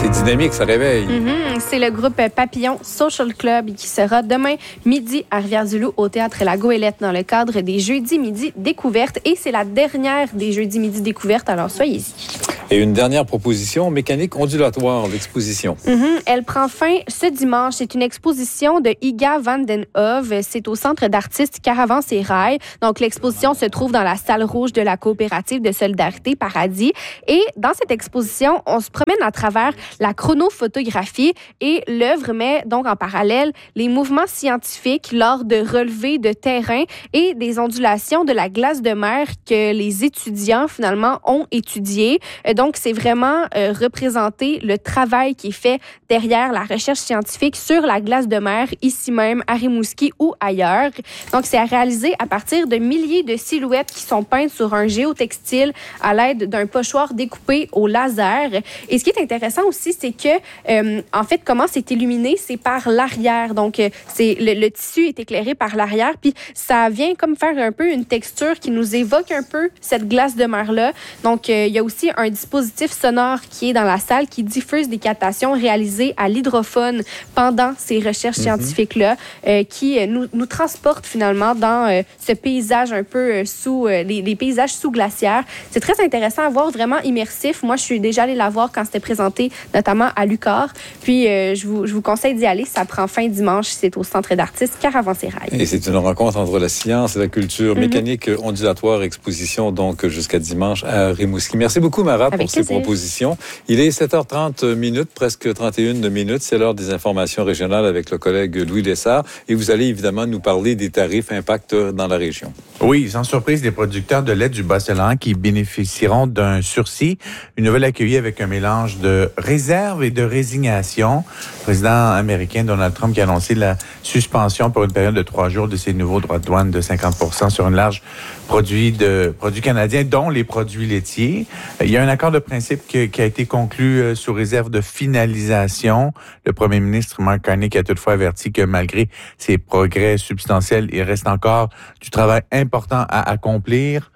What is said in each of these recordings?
C'est dynamique, ça réveille. C'est le groupe Papillon Social Club qui sera demain midi à Rivière-du-Loup au Théâtre La Goélette dans le cadre des Jeudis Midi Découvertes. Et c'est la dernière des Jeudis Midi Découvertes, alors soyez-y. Et une dernière proposition, mécanique ondulatoire, l'exposition. Elle prend fin ce dimanche. C'est une exposition de Iga van den Hove. C'est au Centre d'artistes Caravans et Rails. Donc, l'exposition se trouve dans la salle rouge de la coopérative de solidarité Paradis. Et dans cette exposition, on se promène à travers la chronophotographie et l'œuvre met donc en parallèle les mouvements scientifiques lors de relevés de terrain et des ondulations de la glace de mer que les étudiants, finalement, ont étudiées. Donc, c'est vraiment représenter le travail qui est fait derrière la recherche scientifique sur la glace de mer, ici même, à Rimouski ou ailleurs. Donc, c'est à réaliser à partir de milliers de silhouettes qui sont peintes sur un géotextile à l'aide d'un pochoir découpé au laser. Et ce qui est intéressant aussi, c'est que, en fait, comment c'est illuminé, c'est par l'arrière. Donc, c'est le tissu est éclairé par l'arrière, puis ça vient comme faire un peu une texture qui nous évoque un peu cette glace de mer-là. Donc, il y a aussi un dispositif sonore qui est dans la salle qui diffuse des captations réalisées à l'hydrophone pendant ces recherches scientifiques-là, qui nous transportent finalement dans ce paysage un peu sous les paysages sous-glaciaires. C'est très intéressant à voir, vraiment immersif. Moi, je suis déjà allée la voir quand c'était présenté, notamment à l'UQAR. Puis, je vous conseille d'y aller. Ça prend fin dimanche. C'est au Centre d'artistes Caravans et Rails. Et c'est une rencontre entre la science et la culture. Mécanique ondulatoire, exposition donc jusqu'à dimanche à Rimouski. Merci beaucoup, Mara, pour ces propositions. Il est 7h30, presque 31 minutes. C'est l'heure des informations régionales avec le collègue Louis Lessard. Et vous allez évidemment nous parler des tarifs impact dans la région. Oui, sans surprise, les producteurs de lait du Bas-Saint-Laurent qui bénéficieront d'un sursis. Une nouvelle accueillie avec un mélange de réserve et de résignation. Le président américain Donald Trump qui a annoncé la suspension pour une période de 3 jours de ses nouveaux droits de douane de 50% sur une large produits canadiens, dont les produits laitiers. Il y a un accord de principe qui a été conclu sous réserve de finalisation. Le premier ministre Mark Carney qui a toutefois averti que malgré ces progrès substantiels, il reste encore du travail important à accomplir.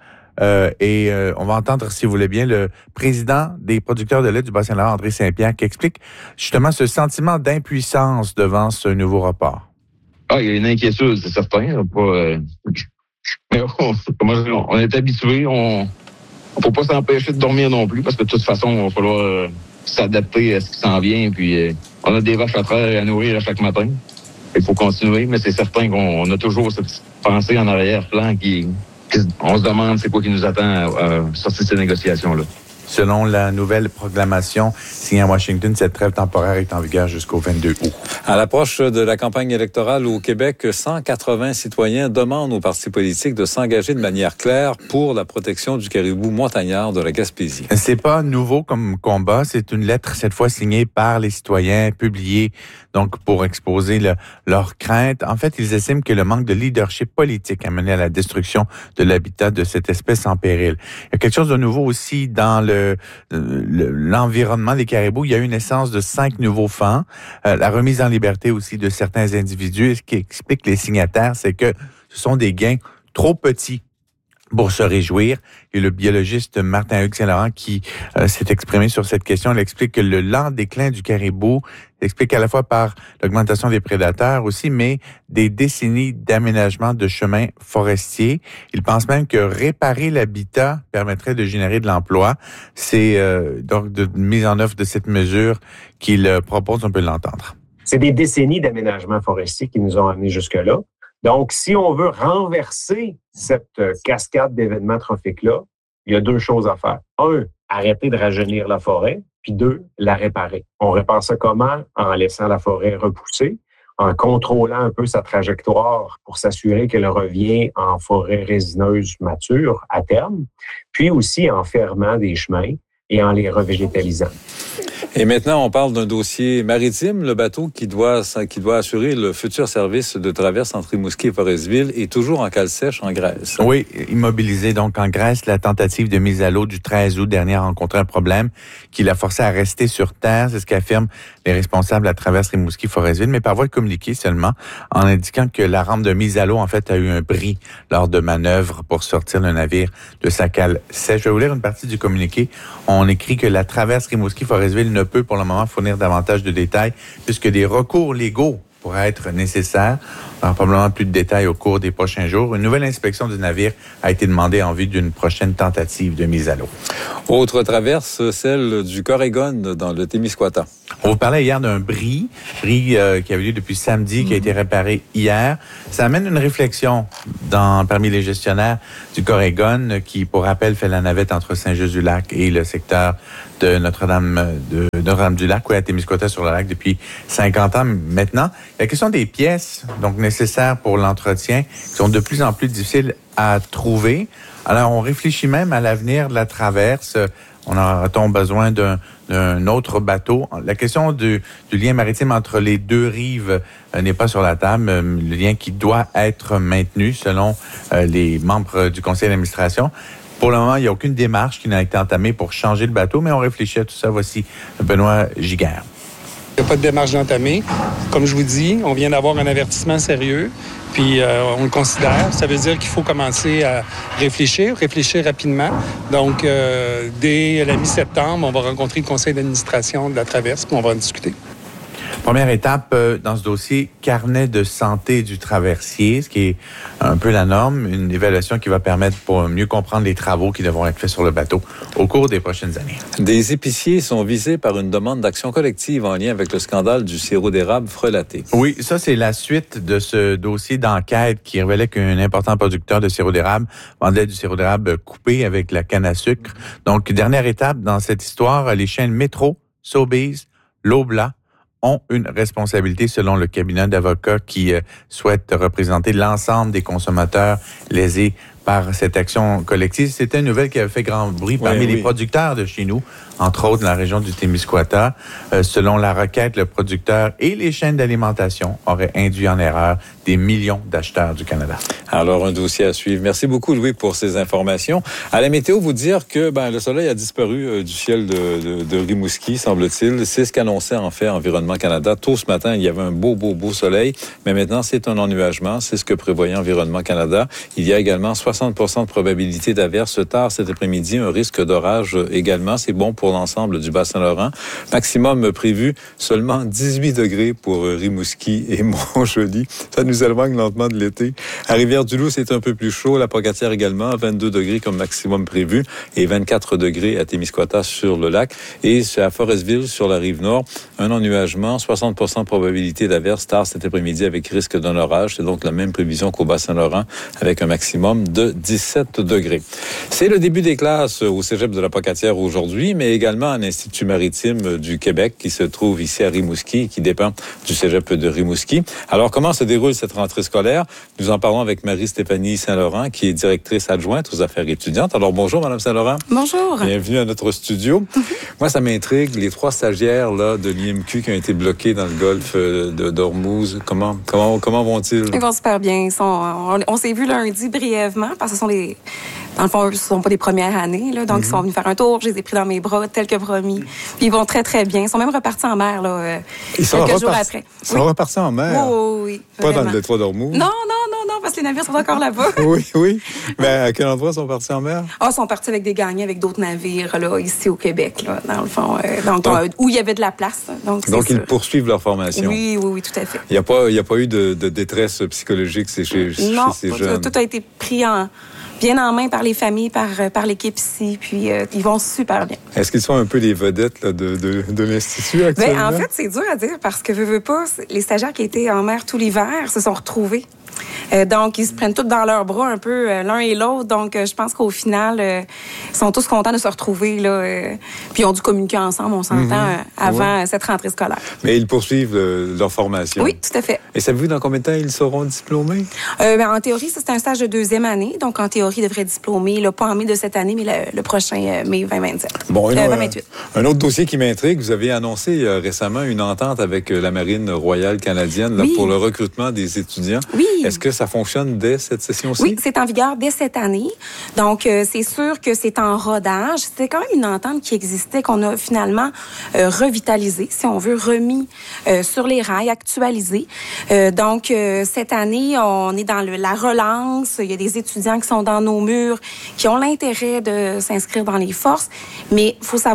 On va entendre, si vous voulez bien, le président des producteurs de lait du Bas-Saint-Laurent, André Saint-Pierre, qui explique justement ce sentiment d'impuissance devant ce nouveau report. Il y a une inquiétude, c'est certain. Mais on est habitué, on faut pas s'empêcher de dormir non plus, parce que de toute façon, il va falloir s'adapter à ce qui s'en vient. Puis on a des vaches à traire à nourrir à chaque matin. Il faut continuer, mais c'est certain qu'on a toujours cette pensée en arrière-plan on se demande c'est quoi qui nous attend à sortir de ces négociations-là. Selon la nouvelle proclamation signée à Washington, cette trêve temporaire est en vigueur jusqu'au 22 août. À l'approche de la campagne électorale au Québec, 180 citoyens demandent aux partis politiques de s'engager de manière claire pour la protection du caribou montagnard de la Gaspésie. C'est pas nouveau comme combat, c'est une lettre cette fois signée par les citoyens, publiée donc pour exposer leurs craintes. En fait, ils estiment que le manque de leadership politique a mené à la destruction de l'habitat de cette espèce en péril. Il y a quelque chose de nouveau aussi dans l'environnement des caribous. Il y a eu une naissance de 5 nouveaux fans. La remise en liberté aussi de certains individus. Et ce qui explique les signataires, c'est que ce sont des gains trop petits pour se réjouir. Et le biologiste Martin-Hugues Saint-Laurent qui s'est exprimé sur cette question, il explique que le lent déclin du caribou s'explique à la fois par l'augmentation des prédateurs aussi, mais des décennies d'aménagement de chemins forestiers. Il pense même que réparer l'habitat permettrait de générer de l'emploi. C'est donc de mise en œuvre de cette mesure qu'il propose, on peut l'entendre. C'est des décennies d'aménagement forestier qui nous ont amenés jusque-là. Donc, si on veut renverser cette cascade d'événements trophiques-là, il y a 2 choses à faire. 1, arrêter de rajeunir la forêt, puis 2, la réparer. On répare ça comment? En laissant la forêt repousser, en contrôlant un peu sa trajectoire pour s'assurer qu'elle revient en forêt résineuse mature à terme, puis aussi en fermant des chemins et en les revégétalisant. Et maintenant, on parle d'un dossier maritime. Le bateau qui doit assurer le futur service de traverse entre Rimouski et Forestville est toujours en cale sèche en Grèce. Oui, immobilisé donc en Grèce. La tentative de mise à l'eau du 13 août dernier a rencontré un problème qui l'a forcé à rester sur terre. C'est ce qu'affirment les responsables à Traverse Rimouski-Forestville, mais par voie de communiqué seulement, en indiquant que la rampe de mise à l'eau, en fait, a eu un bris lors de manœuvres pour sortir le navire de sa cale sèche. Je vais vous lire une partie du communiqué. On écrit que la Traverse Rimouski-Forestville ne ne peut pour le moment fournir davantage de détails puisque des recours légaux pourraient être nécessaires. On aura probablement plus de détails au cours des prochains jours. Une nouvelle inspection du navire a été demandée en vue d'une prochaine tentative de mise à l'eau. Autre traverse, celle du Corégon dans le Témiscouata. On vous parlait hier d'un bris qui avait lieu depuis samedi, qui a été réparé hier. Ça amène une réflexion parmi les gestionnaires du Corégon qui, pour rappel, fait la navette entre Saint-Just-du-Lac et le secteur de Notre-Dame-du-Lac, à Témiscouata sur le lac depuis 50 ans maintenant. La question des pièces, donc nécessaires pour l'entretien, qui sont de plus en plus difficiles à trouver. Alors, on réfléchit même à l'avenir de la traverse. On aura-t-on besoin d'un autre bateau? La question du lien maritime entre les deux rives n'est pas sur la table. Le lien qui doit être maintenu selon les membres du conseil d'administration. Pour le moment, il n'y a aucune démarche qui n'a été entamée pour changer le bateau, mais on réfléchit à tout ça. Voici Benoît Giguère. Il n'y a pas de démarche d'entamer. Comme je vous dis, on vient d'avoir un avertissement sérieux, puis on le considère. Ça veut dire qu'il faut commencer à réfléchir rapidement. Donc, dès la mi-septembre, on va rencontrer le conseil d'administration de la traverse, puis on va en discuter. Première étape dans ce dossier, carnet de santé du traversier, ce qui est un peu la norme, une évaluation qui va permettre pour mieux comprendre les travaux qui devront être faits sur le bateau au cours des prochaines années. Des épiciers sont visés par une demande d'action collective en lien avec le scandale du sirop d'érable frelaté. Oui, ça c'est la suite de ce dossier d'enquête qui révélait qu'un important producteur de sirop d'érable vendait du sirop d'érable coupé avec la canne à sucre. Donc, dernière étape dans cette histoire, les chaînes Métro, Sobeys, Loblaw ont une responsabilité selon le cabinet d'avocats qui souhaite représenter l'ensemble des consommateurs lésés par cette action collective. C'était une nouvelle qui avait fait grand bruit parmi les producteurs de chez nous, entre autres dans la région du Témiscouata. Selon la requête, le producteur et les chaînes d'alimentation auraient induit en erreur des millions d'acheteurs du Canada. Alors, un dossier à suivre. Merci beaucoup, Louis, pour ces informations. À la météo, vous dire que le soleil a disparu du ciel de Rimouski, semble-t-il. C'est ce qu'annonçait en fait Environnement Canada. Tôt ce matin, il y avait un beau soleil, mais maintenant, c'est un ennuagement. C'est ce que prévoyait Environnement Canada. Il y a également 60% de probabilité d'averse tard cet après-midi, un risque d'orage également. C'est bon pour l'ensemble du Bas-Saint-Laurent. Maximum prévu, seulement 18 degrés pour Rimouski et Montjoly. Ça nous éloigne lentement de l'été. À Rivière-du-Loup, c'est un peu plus chaud. La Pocatière également, 22 degrés comme maximum prévu et 24 degrés à Témiscouata sur le lac. Et à Forestville, sur la rive nord, un ennuagement, 60% de probabilité d'averse tard cet après-midi avec risque d'un orage. C'est donc la même prévision qu'au Bas-Saint-Laurent avec un maximum de 17 degrés. C'est le début des classes au Cégep de la Pocatière aujourd'hui, mais également à l'Institut maritime du Québec qui se trouve ici à Rimouski, qui dépend du Cégep de Rimouski. Alors, comment se déroule cette rentrée scolaire? Nous en parlons avec Marie-Stéphanie Saint-Laurent, qui est directrice adjointe aux affaires étudiantes. Alors, bonjour, Madame Saint-Laurent. Bonjour. Bienvenue à notre studio. Moi, ça m'intrigue, les 3 stagiaires là, de l'IMQ qui ont été bloqués dans le golfe d'Ormuz. Comment vont-ils? Ils vont super bien. On s'est vu lundi brièvement, parce que dans le fond, ce ne sont pas des premières années. Là, donc, ils sont venus faire un tour. Je les ai pris dans mes bras, tel que promis. Puis, ils vont très, très bien. Ils sont même repartis en mer quelques jours après. Ils sont repartis en mer? Oui. Pas dans le détroit d'Ormuz? Non, parce que les navires sont encore là-bas. Oui. Mais à quel endroit sont partis en mer? Ils sont partis avec des gagnants, avec d'autres navires, là, ici au Québec, là, dans le fond. Où il y avait de la place. Donc ils poursuivent leur formation? Oui, tout à fait. Il n'y a pas eu de détresse psychologique chez ces jeunes? Non, tout a été pris bien en main par les familles, par l'équipe ici, puis ils vont super bien. Est-ce qu'ils sont un peu les vedettes là, de l'Institut actuellement? En fait, c'est dur à dire parce que, veux pas, les stagiaires qui étaient en mer tout l'hiver se sont retrouvés. Donc, ils se prennent tous dans leurs bras un peu l'un et l'autre. Donc, je pense qu'au final, ils sont tous contents de se retrouver. Là, puis, ils ont dû communiquer ensemble, on s'entend, avant cette rentrée scolaire. Mais ils poursuivent leur formation? Oui, tout à fait. Et savez-vous dans combien de temps ils seront diplômés? En théorie, c'est un stage de 2e année. Donc, en théorie, ils devraient diplômer, pas en mai de cette année, mais le prochain mai 2027. Bon, 2028. Un autre dossier qui m'intrigue, vous avez annoncé récemment une entente avec la Marine royale canadienne là, pour le recrutement des étudiants. Oui. Est-ce que ça fonctionne dès cette session-ci? Oui, c'est en vigueur dès cette année. Donc, c'est sûr que c'est en rodage. C'était quand même une entente qui existait, qu'on a finalement revitalisée, si on veut, remis sur les rails, actualisée. Donc, cette année, on est dans la relance. Il y a des étudiants qui sont dans nos murs, qui ont l'intérêt de s'inscrire dans les forces. Mais il faut savoir qu'on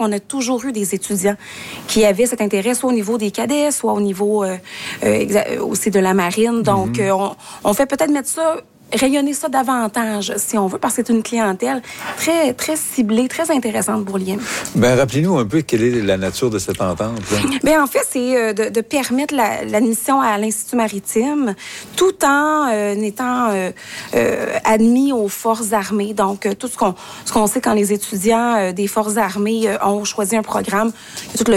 on a toujours eu des étudiants qui avaient cet intérêt, soit au niveau des cadets, soit au niveau aussi de la marine. Donc, on fait peut-être mettre ça, rayonner ça davantage, si on veut, parce que c'est une clientèle très, très ciblée, très intéressante pour l'IM. Bien, rappelez-nous un peu quelle est la nature de cette entente. Bien, en fait, c'est de permettre l'admission à l'Institut maritime tout en étant admis aux forces armées. Donc, tout ce qu'on sait quand les étudiants des forces armées ont choisi un programme, tout le